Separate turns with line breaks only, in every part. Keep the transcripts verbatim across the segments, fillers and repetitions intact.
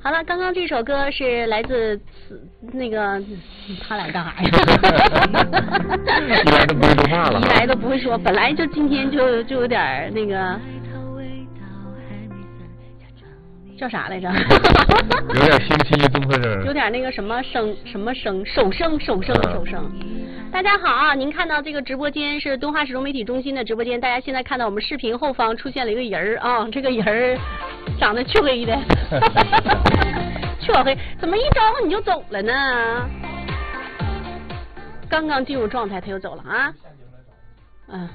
好了，刚刚这首歌是来自那个他俩干啥呀？
一来都不会说话了，
一来都不会说，本来就今天就就有点那个叫啥来着？
有点星期一综合症，
有点那个什么声什么声手声手声手声。大家好啊！您看到这个直播间是东华始终媒体中心的直播间，大家现在看到我们视频后方出现了一个人儿啊，这个人儿长得黢黑的，黢黑，怎么一招呼你就走了呢？刚刚进入状态他又走了啊？嗯。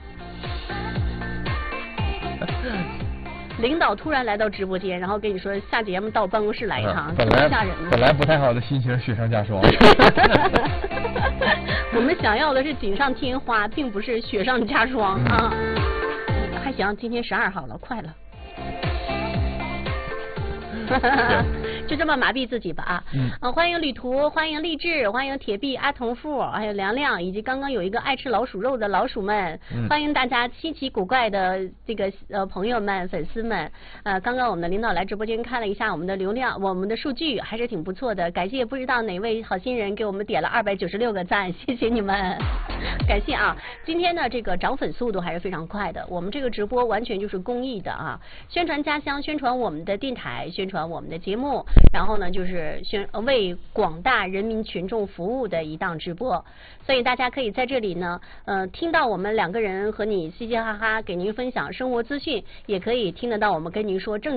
领导突然来到直播间，然后跟你说下节目到办公室来一趟，
啊、本来
吓人呢。
本来不太好的心情雪上加霜。
我们想要的是锦上添花，并不是雪上加霜、嗯、啊。还行，今天十二号了，快了。就这么麻痹自己吧啊！嗯、啊，欢迎旅途，欢迎励志，欢迎铁臂阿童富，还有凉凉，以及刚刚有一个爱吃老鼠肉的老鼠们，嗯、欢迎大家稀奇古怪的这个呃朋友们、粉丝们。呃，刚刚我们的领导来直播间看了一下我们的流量，我们的数据还是挺不错的，感谢不知道哪位好心人给我们点了二百九十六个赞，谢谢你们，感谢啊！今天呢，这个涨粉速度还是非常快的，我们这个直播完全就是公益的啊，宣传家乡，宣传我们的电台，宣传我们的节目。然后呢，就是宣为广大人民群众服务的一档直播，所以大家可以在这里呢，呃，听到我们两个人和你嘻嘻哈哈给您分享生活资讯，也可以听得到我们跟您说正。